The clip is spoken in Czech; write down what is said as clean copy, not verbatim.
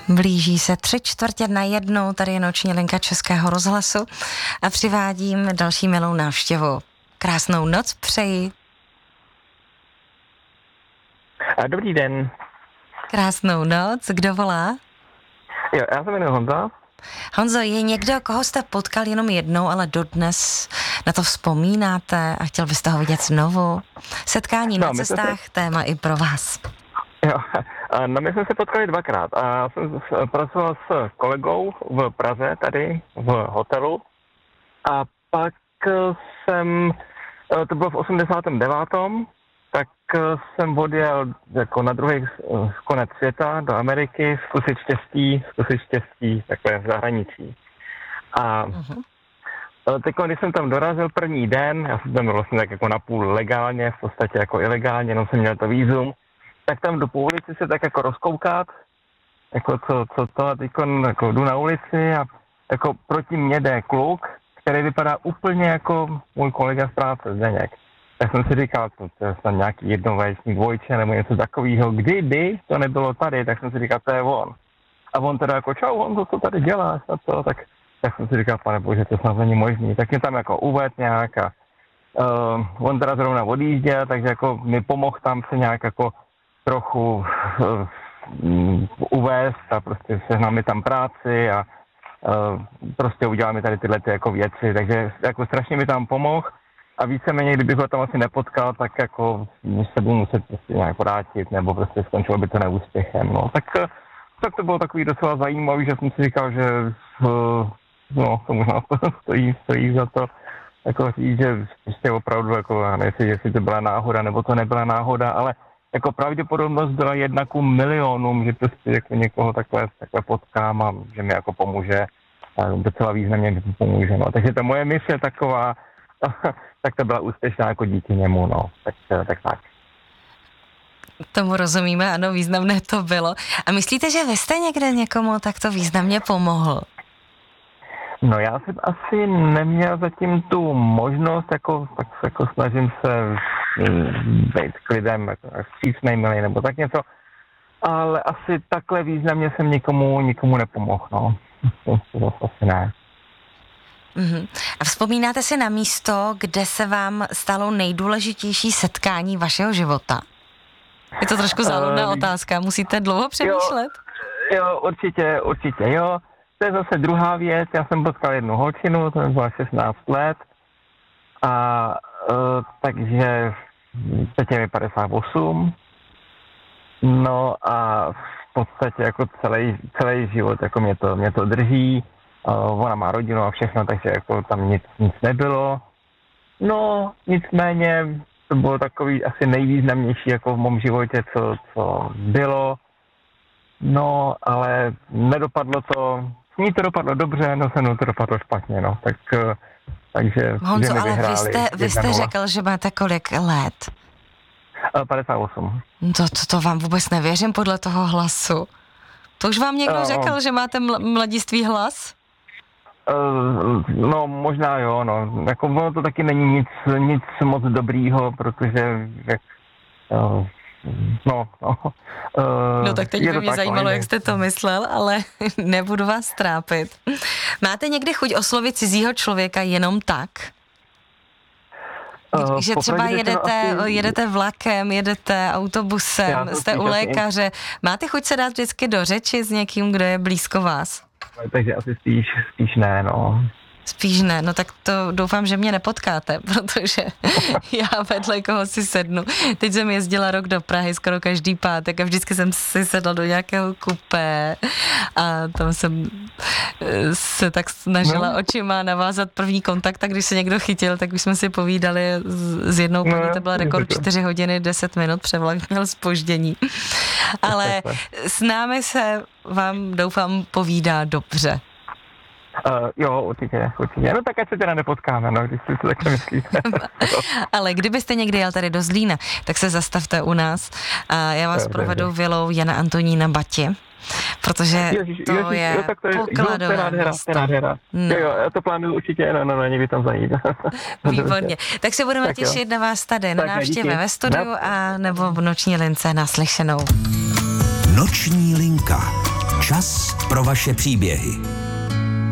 Blíží se 3:45, tady je noční linka Českého rozhlasu a přivádím další milou návštěvu. Krásnou noc přeji. Dobrý den. Krásnou noc, kdo volá? Jo, já se jmenuji Honza. Honzo, je někdo, koho jste potkal jenom jednou, ale dodnes na to vzpomínáte a chtěl byste ho vidět znovu? Setkání na cestách, téma i pro vás. Jo, no my jsme se potkali dvakrát a já jsem pracoval s kolegou v Praze, tady v hotelu a pak to bylo v 89. tak jsem odjel jako na druhý konec světa do Ameriky, zkusit štěstí takové v zahraničí. A teď, když jsem tam dorazil první den, já jsem tam vlastně tak jako napůl legálně, v podstatě jako ilegálně, jenom jsem měl to vízum, tak tam do ulici se tak jako rozkoukat, jako co to, a teď jako jdu na ulici a jako proti mně jde kluk, který vypadá úplně jako můj kolega z práce, Zdeněk. Tak jsem si říkal, to je snad nějaký jednovaječný dvojče nebo něco takového. Kdyby to nebylo tady, tak jsem si říkal, to je on. A on teda jako, čau, on co tady děláš a co, tak jsem si říkal, pane bože, to snad není možný. Tak mě tam jako uved nějak a on teda zrovna odjížděl, takže jako mi pomohl tam se nějak jako trochu uvést a prostě sehnal mi tam práci a prostě udělal mi tady tyhle jako věci, takže jako strašně mi tam pomohl a víceméně, kdybych ho tam asi nepotkal, tak jako se budu muset prostě nějak vrátit nebo prostě skončilo by to neúspěchem, no. Tak to bylo takový docela zajímavý, že jsem si říkal, že no, to možná stojí za to jako říct, že prostě opravdu jako, jestli to byla náhoda nebo to nebyla náhoda, ale jako pravděpodobnost byla 1:1,000,000, že prostě jako někoho takhle potkám a že mi jako pomůže a docela významně mi pomůže, no. Takže ta moje mise je taková, tak to byla úspěšná jako díky němu, no. Tak. Tomu rozumíme, ano, významné to bylo. A myslíte, že vy jste někde někomu takto významně pomohl? No já jsem asi neměl zatím tu možnost, tak jako snažím se být k lidem jako vstřícnej, milý nebo tak něco, ale asi takhle významně jsem nikomu nepomohl, no. To asi ne. A vzpomínáte si na místo, kde se vám stalo nejdůležitější setkání vašeho života? Je to trošku záludná otázka, musíte dlouho přemýšlet? Jo, určitě, jo. To je zase druhá věc, já jsem potkal jednu holčinu, to byla 16 let a takže teď je mi 58, no a v podstatě jako celý život jako mě to drží, ona má rodinu a všechno, takže jako tam nic nebylo, no nicméně to bylo takový asi nejvýznamnější jako v mém životě, co bylo, no ale nedopadlo to. Ní to dopadlo dobře, no se mnou to dopadlo špatně, no, takže Honzo, ale vy jste řekl, že máte kolik let? 58. To vám vůbec nevěřím podle toho hlasu. To už vám někdo řekl, že máte mladistvý hlas? No, možná jo, no, jako ono to taky není nic moc dobrýho, protože No tak teď by mě zajímalo, jak jste to myslel, ale nebudu vás trápit. Máte někdy chuť oslovit cizího člověka jenom tak? Že třeba jedete vlakem, jedete autobusem, jste u lékaře. Máte chuť se dát vždycky do řeči s někým, kdo je blízko vás? Takže asi spíš ne, no. Spíš ne, no tak to doufám, že mě nepotkáte, protože já vedle koho si sednu. Teď jsem jezdila rok do Prahy skoro každý pátek a vždycky jsem si sedla do nějakého kupé a tam jsem se tak snažila očima navázat první kontakt a když se někdo chytil, tak už jsme si povídali s jednou paní, to byla rekord 4 hodiny 10 minut, převlak měl zpoždění. Ale s námi se vám, doufám, povídá dobře. Jo, určitě. No tak ať se teda nepotkáme, no, když si to takhle myslíte. Ale kdybyste někdy jel tady do Zlína, tak se zastavte u nás a já vás provedu vilou Jana Antonína Bati, protože to je pokladové město. No. Jo, já to plánuju určitě, no, někdy tam zajít. Výborně. Tak se budeme těšit na vás tady, na návštěvě ve studiu a nebo v noční lince naslyšenou. Noční linka. Čas pro vaše příběhy.